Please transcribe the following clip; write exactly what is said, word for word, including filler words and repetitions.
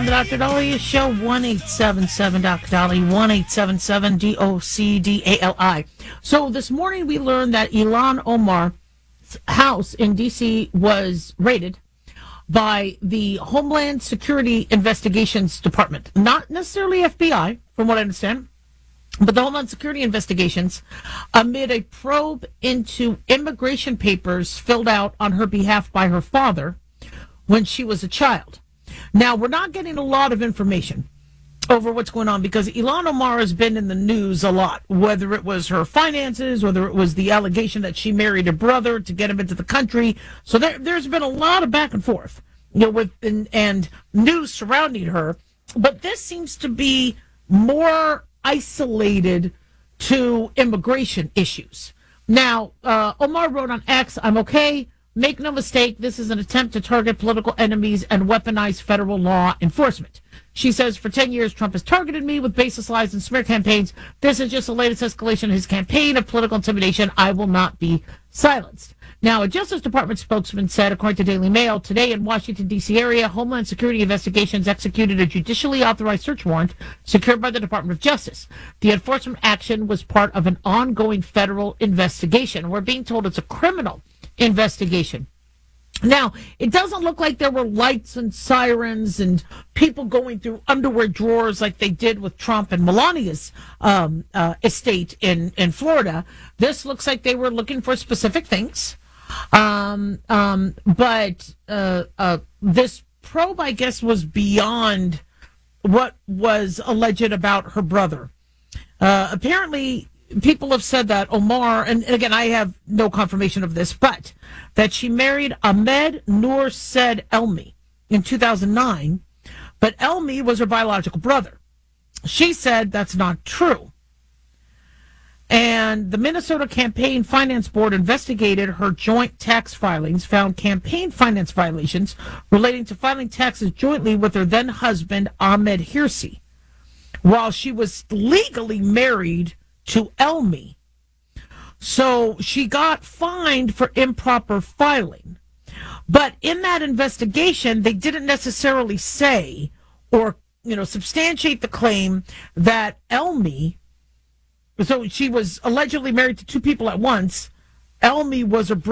on the Doctor Dolly Show, one eight seven seven Doctor Dolly, one eight seven seven D O C D A L I. So this morning we learned that Ilhan Omar's house in D C was raided by the Homeland Security Investigations Department. Not necessarily F B I, from what I understand, but the Homeland Security Investigations, amid a probe into immigration papers filled out on her behalf by her father when she was a child. Now, we're not getting a lot of information over what's going on because Ilhan Omar has been in the news a lot, whether it was her finances, whether it was the allegation that she married her brother to get him into the country. So there, there's been a lot of back and forth, you know, with and, and news surrounding her. But this seems to be more isolated to immigration issues. Now, uh, Omar wrote on X, "I'm okay. Make no mistake, this is an attempt to target political enemies and weaponize federal law enforcement." She says, "For ten years, Trump has targeted me with baseless lies and smear campaigns. This is just the latest escalation of his campaign of political intimidation. I will not be silenced." Now, a Justice Department spokesman said, according to Daily Mail, today in Washington, D C area, Homeland Security Investigations executed a judicially authorized search warrant secured by the Department of Justice. The enforcement action was part of an ongoing federal investigation. We're being told it's a criminal investigation. Now, it doesn't look like there were lights and sirens and people going through underwear drawers like they did with Trump and Melania's um, uh, estate in, in Florida. This looks like they were looking for specific things. Um, um, but uh, uh, this probe, I guess, was beyond what was alleged about her brother. Uh, apparently, people have said that Omar, and again, I have no confirmation of this, but that she married Ahmed Noor Said Elmi in two thousand nine, but Elmi was her biological brother. She said that's not true. And the Minnesota Campaign Finance Board investigated her joint tax filings, found campaign finance violations relating to filing taxes jointly with her then husband, Ahmed Hirsi, while she was legally married to Elmi. So she got fined for improper filing. But in that investigation, they didn't necessarily say or, you know, substantiate the claim that Elmi, so she was allegedly married to two people at once. Elmi was a